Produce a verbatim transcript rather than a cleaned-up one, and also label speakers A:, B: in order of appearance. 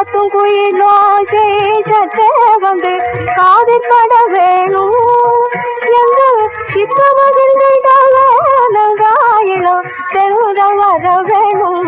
A: காத்தும் குயிலோசை சத்தே வந்து காதில் பட வேணும் எங்கள் சித்தமதில்